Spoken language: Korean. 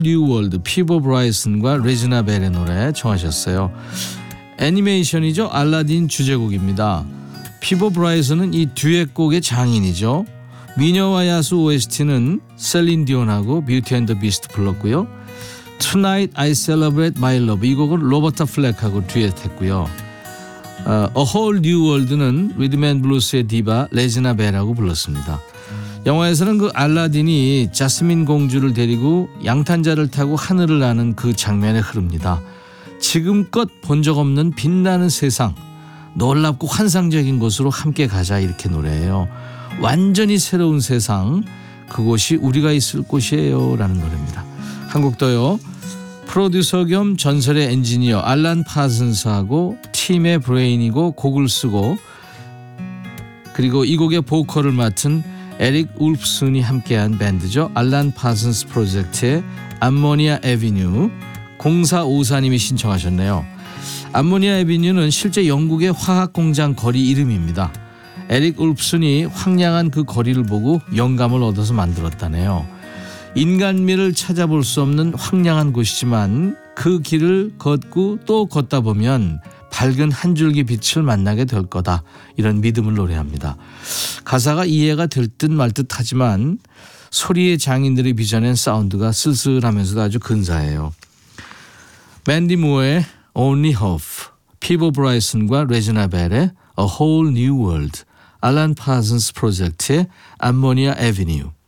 뉴 월드 피버 브라이슨과 레지나 벨의 노래 청하셨어요. 애니메이션이죠. 알라딘 주제곡입니다. 피버 브라이슨은 이 듀엣곡의 장인이죠. 미녀와 야수 OST는 셀린 디온하고 뷰티 앤 더 비스트 불렀고요. Tonight I Celebrate My Love 이 곡은 로버타 플렉하고 듀엣했고요. A Whole New World는 리듬 앤 블루스의 디바 레지나 벨하고 불렀습니다. 영화에서는 그 알라딘이 자스민 공주를 데리고 양탄자를 타고 하늘을 나는 그 장면에 흐릅니다. 지금껏 본 적 없는 빛나는 세상, 놀랍고 환상적인 곳으로 함께 가자 이렇게 노래해요. 완전히 새로운 세상, 그곳이 우리가 있을 곳이에요 라는 노래입니다. 한 곡 더요. 프로듀서 겸 전설의 엔지니어 알란 파슨스하고 팀의 브레인이고 곡을 쓰고 그리고 이 곡의 보컬을 맡은 에릭 울프슨이 함께한 밴드죠. 알란 파슨스 프로젝트의 암모니아 에비뉴 0454님이 신청하셨네요. 암모니아 에비뉴는 실제 영국의 화학공장 거리 이름입니다. 에릭 울프슨이 황량한 그 거리를 보고 영감을 얻어서 만들었다네요. 인간미를 찾아볼 수 없는 황량한 곳이지만 그 길을 걷고 또 걷다 보면 밝은 한 줄기 빛을 만나게 될 거다. 이런 믿음을 노래합니다. 가사가 이해가 될 듯 말 듯 하지만 소리의 장인들이 빚어낸 사운드가 쓸쓸하면서도 아주 근사해요. 맨디 무어의 Only Hope, 피버 브라이슨과 레지나 벨의 A Whole New World, 알란 파슨스 프로젝트의 암모니아 에비뉴.